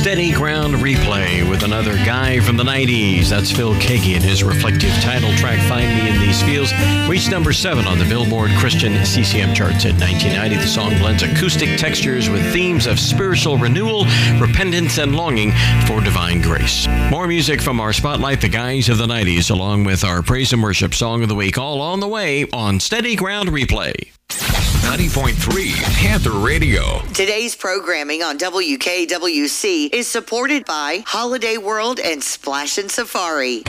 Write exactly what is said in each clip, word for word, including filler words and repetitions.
Steady Ground Replay with another guy from the nineties. That's Phil Keaggy and his reflective title track, Find Me in These Fields, reached number seven on the Billboard Christian C C M charts in nineteen ninety. The song blends acoustic textures with themes of spiritual renewal, repentance, and longing for divine grace. More music from our Spotlight, the guys of the nineties, along with our Praise and Worship Song of the Week, all on the way on Steady Ground Replay. ninety point three Panther Radio. Today's programming on W K W C is supported by Holiday World and Splash and Safari.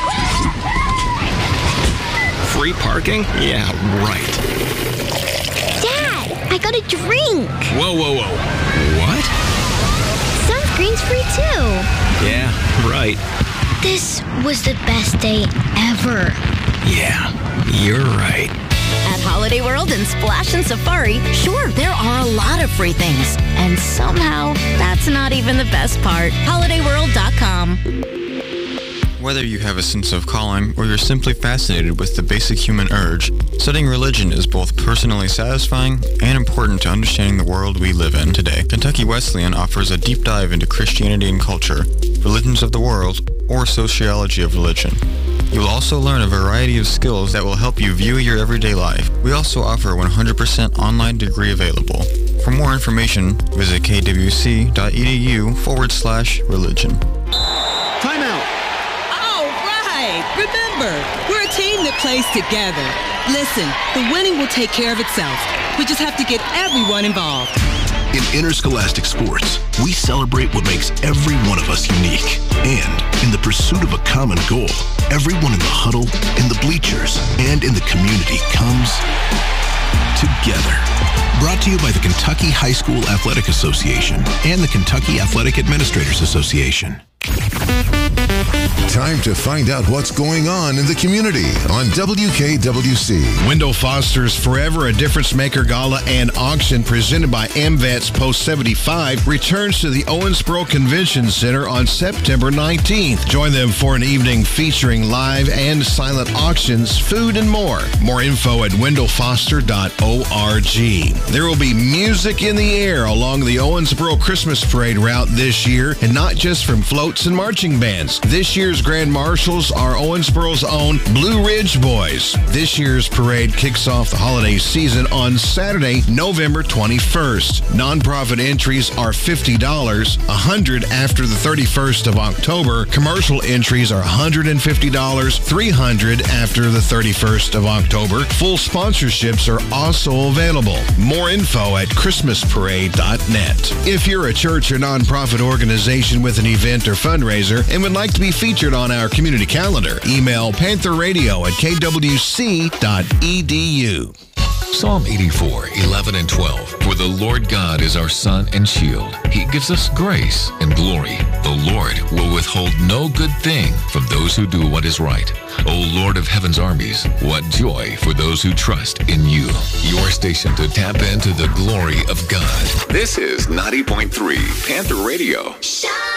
Free parking? Yeah, right. Dad, I got a drink. Whoa, whoa, whoa. What? Sunscreen's free too. Yeah, right. This was the best day ever. Yeah, you're right. At Holiday World and Splash and Safari, sure, there are a lot of free things. And somehow, that's not even the best part. holiday world dot com. Whether you have a sense of calling or you're simply fascinated with the basic human urge, studying religion is both personally satisfying and important to understanding the world we live in today. Kentucky Wesleyan offers a deep dive into Christianity and culture, religions of the world, or sociology of religion. You will also learn a variety of skills that will help you view your everyday life. We also offer a one hundred percent online degree available. For more information, visit kwc.edu forward slash religion. Time out. All right. Remember, we're a team that plays together. Listen, the winning will take care of itself. We just have to get everyone involved. In interscholastic sports, we celebrate what makes every one of us unique. And in the pursuit of a common goal, everyone in the huddle, in the bleachers, and in the community comes together. Brought to you by the Kentucky High School Athletic Association and the Kentucky Athletic Administrators Association. Time to find out what's going on in the community on W K W C. Wendell Foster's Forever a Difference Maker Gala and Auction, presented by AmVets Post seventy-five, returns to the Owensboro Convention Center on September nineteenth. Join them for an evening featuring live and silent auctions, food, and more. More info at wendell foster dot org. There will be music in the air along the Owensboro Christmas Parade route this year, and not just from floats and marching bands. This year's Grand Marshals are Owensboro's own Blue Ridge Boys. This year's parade kicks off the holiday season on Saturday, November twenty-first. Nonprofit entries are fifty dollars, one hundred dollars after the thirty-first of October. Commercial entries are one hundred fifty dollars, three hundred dollars after the thirty-first of October. Full sponsorships are also available. More info at christmas parade dot net. If you're a church or nonprofit organization with an event or fundraiser and would like to be featured on our community calendar, email panther radio at k w c dot e d u. Psalm eighty-four, eleven and twelve. For the Lord God is our sun and shield. He gives us grace and glory. The Lord will withhold no good thing from those who do what is right. O Lord of heaven's armies, what joy for those who trust in you. Your station to tap into the glory of God. This is ninety point three Panther Radio. Shine.